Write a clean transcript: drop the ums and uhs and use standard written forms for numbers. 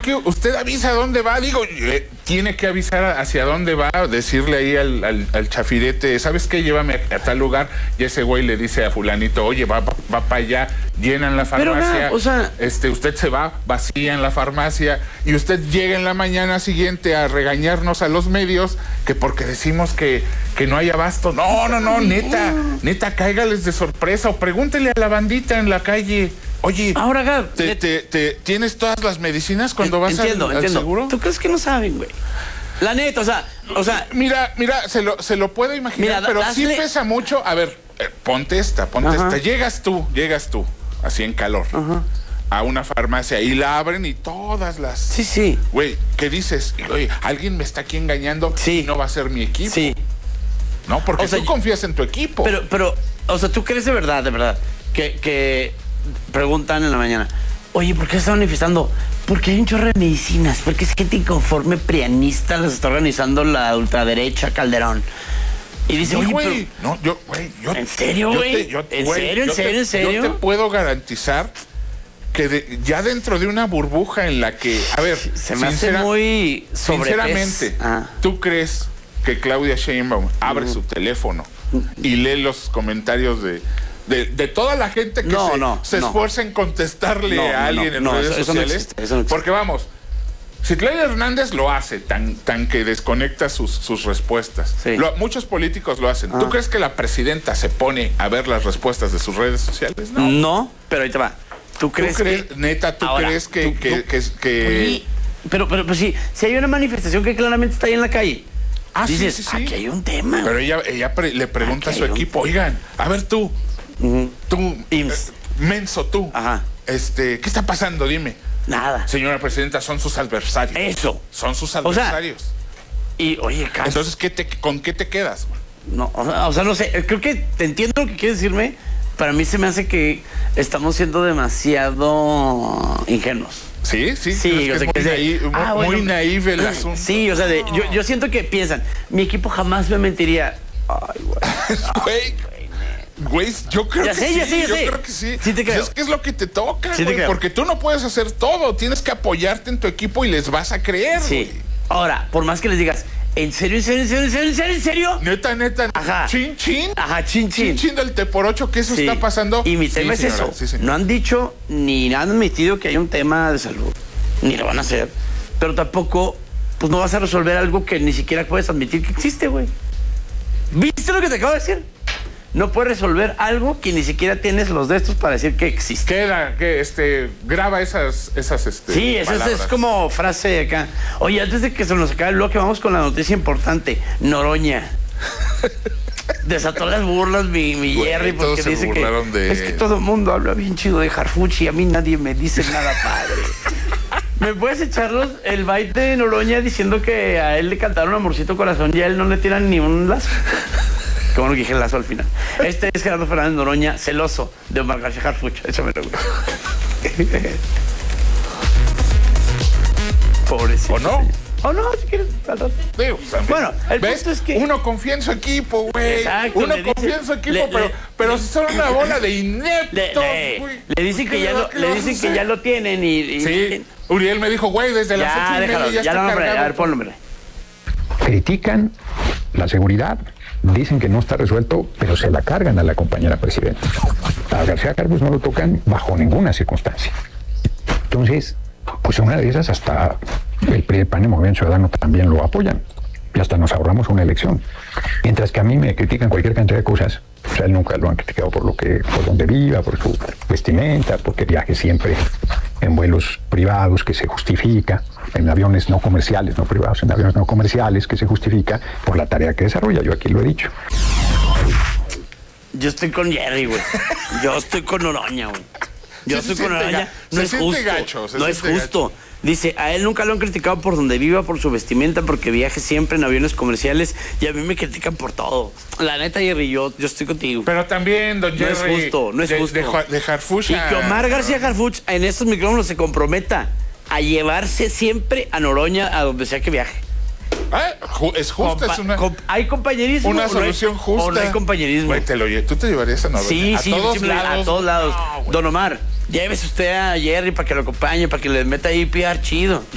que usted avisa a dónde va, digo, tiene que avisar hacia dónde va, decirle ahí al chafirete, ¿sabes qué? Llévame a tal lugar, y ese güey le dice a fulanito, oye, va para allá, llenan la farmacia, usted se va, vacía en la farmacia, y usted llega en la mañana siguiente a regañarnos a los medios, que porque decimos que no hay abasto. No, neta, cáigales de sorpresa, o pregúntele a la bandita en la calle, oye, ahora, Gab, ¿tienes todas las medicinas cuando vas al seguro? ¿Tú crees que no saben, güey? La neta, o sea... Mira, se lo puedo imaginar, pero sí pesa mucho. A ver, ponte esta. Llegas tú, así en calor, a una farmacia, y la abren y todas las... Sí. Güey, ¿qué dices? Oye, alguien me está aquí engañando, y no va a ser mi equipo. Sí. No, porque tú confías en tu equipo. Pero, o sea, ¿tú crees de verdad, que preguntan en la mañana, oye, ¿por qué se está manifestando? Porque hay un chorro de medicinas, porque es gente inconforme prianista, las está organizando la ultraderecha Calderón. Y dice, oye, güey, ¿en serio, güey? ¿En serio? Yo te puedo garantizar que ya dentro de una burbuja en la que, a ver, se me hace muy sinceramente, ¿tú crees que Claudia Sheinbaum abre su teléfono y lee los comentarios de toda la gente que se esfuerza en contestarle a alguien en redes sociales? Eso no existe. Porque vamos, si Claudia Hernández lo hace tan que desconecta sus respuestas, muchos políticos lo hacen. ¿Tú crees que la presidenta se pone a ver las respuestas de sus redes sociales? No, pero ahí te va. ¿Tú crees que... Neta, ¿tú crees que... Pero pues sí, si hay una manifestación que claramente está ahí en la calle, dices, sí. aquí hay un tema. Pero ella le pregunta a su equipo, oigan, a ver tú, menso tú, ¿qué está pasando? Dime. Nada. Señora presidenta, son sus adversarios. Eso. Son sus adversarios. Y, oye, entonces, ¿con qué te quedas? No, o sea, no sé, creo que te entiendo lo que quieres decirme. Para mí se me hace que estamos siendo demasiado ingenuos. Sí, muy naíve el asunto. Sí, o sea, yo siento que piensan, mi equipo jamás me mentiría. Ay, güey, yo creo que sí. Sí te creo. Es que es lo que te toca, sí güey, porque tú no puedes hacer todo, tienes que apoyarte en tu equipo y les vas a creer, güey. Ahora, por más que les digas, ¿en serio? Neta. Ajá. Chin. Ajá, chin. Chin del T por 8, que eso está pasando. Y mi tema es eso. No han dicho ni han admitido que hay un tema de salud, ni lo van a hacer. Pero tampoco, pues no vas a resolver algo que ni siquiera puedes admitir que existe, güey. ¿Viste lo que te acabo de decir? No puedes resolver algo que ni siquiera tienes los de estos para decir que existe. Graba esas sí, esa es como frase acá. Oye, antes de que se nos acabe el bloque, vamos con la noticia importante. Noroña. Desató las burlas mi Jerry, porque dice que es que todo el mundo habla bien chido de Harfuch y a mí nadie me dice nada padre. ¿Me puedes echarlos el baile de Noroña diciendo que a él le cantaron Amorcito Corazón y a él no le tiran ni un lazo? Qué bueno que dije el lazo al final. Este es Gerardo Fernández Noroña, celoso de Omar García Harfuch. Échamelo, güey. Pobrecito. ¿O no? O no, si quieres. Bueno, el punto es que... Uno confía en su equipo, güey. Exacto. Uno confía en su equipo, pero si son una bola de ineptos, güey. Le dicen que ya lo tienen y... Sí, Uriel me dijo, güey, desde las 8:30 ya está cargado. A ver, ponlo. Critican la seguridad, dicen que no está resuelto, pero se la cargan a la compañera presidenta. A García Harfuch no lo tocan bajo ninguna circunstancia. Entonces, pues una de esas hasta el PRI, el PAN y el Movimiento Ciudadano también lo apoyan. Y hasta nos ahorramos una elección. Mientras que a mí me critican cualquier cantidad de cosas, o sea, él nunca lo han criticado por donde viva, por su vestimenta, porque viaje siempre en vuelos privados, que se justifica, en aviones no comerciales, no privados, en aviones no comerciales, que se justifica por la tarea que desarrolla. Yo aquí lo he dicho. Yo estoy con Jerry, güey. Yo estoy con Noroña, güey. Yo estoy con Noroña. No es justo. No es justo. Dice, a él nunca lo han criticado por donde viva, por su vestimenta, porque viaje siempre en aviones comerciales, y a mí me critican por todo. La neta, Jerry, yo estoy contigo. Pero también, don Jerry... No es justo. De Harfuch. Y que Omar García Harfuch en estos micrófonos se comprometa a llevarse siempre a Noroña a donde sea que viaje. Es justo, ¿hay compañerismo? Una solución justa. ¿O no hay compañerismo? Güey, ¿tú te llevarías a Noroña? Sí, a todos lados. No, don Omar, llévese usted a Jerry para que lo acompañe, para que le meta ahí PR chido.